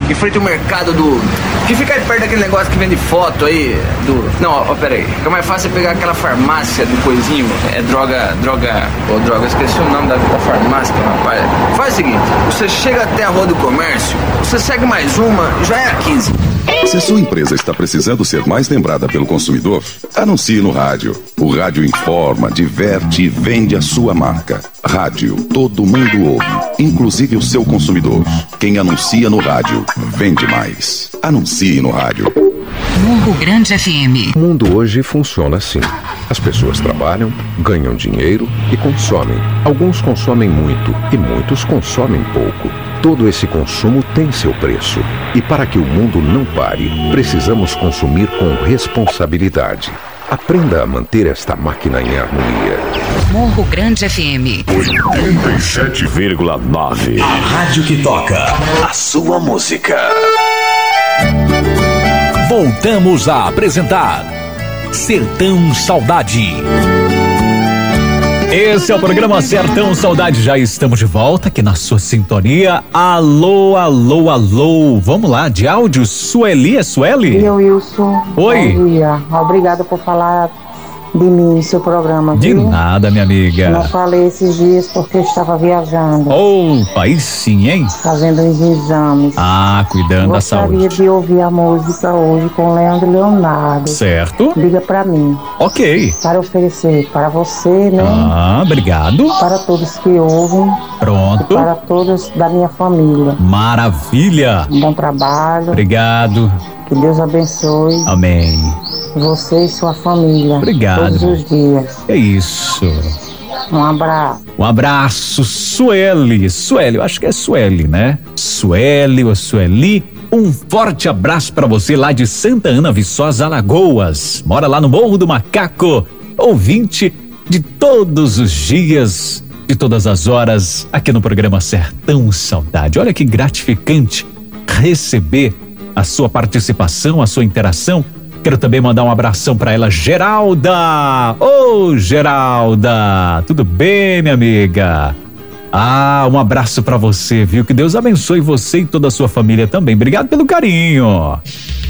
em frente ao mercado que fica aí perto daquele negócio que vende foto aí, não, pera aí, fica mais fácil pegar aquela farmácia do coisinho, droga, esqueci o nome da farmácia, rapaz. Faz o seguinte, você chega até a Rua do Comércio, você segue mais uma, já é a 15. Se sua empresa está precisando ser mais lembrada pelo consumidor, anuncie no rádio. O rádio informa, diverte e vende a sua marca. Rádio, todo mundo ouve, inclusive o seu consumidor. Quem anuncia no rádio, vende mais. Anuncie no rádio. Morro Grande FM. O mundo hoje funciona assim. As pessoas trabalham, ganham dinheiro e consomem. Alguns consomem muito e muitos consomem pouco. Todo esse consumo tem seu preço. E para que o mundo não pare, precisamos consumir com responsabilidade. Aprenda a manter esta máquina em harmonia. Morro Grande FM 87,9. A rádio que toca a sua música. Voltamos a apresentar Sertão Saudade. Esse é o programa Sertão Saudade. Já estamos de volta aqui na sua sintonia. Alô, alô, alô. Vamos lá, de áudio. Sueli, é Sueli? Eu, Wilson. Oi. Bom dia. Obrigada por falar de mim em seu programa. De viu? nada, minha amiga. Não falei esses dias porque eu estava viajando. Opa, aí sim, hein? Fazendo uns exames. Ah, cuidando da saúde. Gostaria de ouvir a música hoje com Leandro Leonardo. Certo. Liga pra mim. Ok. Para oferecer para você, né? Ah, obrigado. Para todos que ouvem. Pronto. E para todos da minha família. Maravilha. Bom trabalho. Obrigado. Que Deus abençoe. Amém. Você e sua família. Obrigado. Todos os dias. É isso. Um abraço. Um abraço, Sueli. Sueli, eu acho que é Sueli, né? Sueli ou Sueli. Um forte abraço pra você lá de Santa Ana, Viçosa, Alagoas. Mora lá no Morro do Macaco. Ouvinte de todos os dias, de todas as horas, aqui no programa Sertão Saudade. Olha que gratificante receber a sua participação, a sua interação. Quero também mandar um abração pra ela, Geralda. Ô, Geralda, tudo bem, minha amiga? Ah, um abraço pra você, viu? Que Deus abençoe você e toda a sua família também. Obrigado pelo carinho.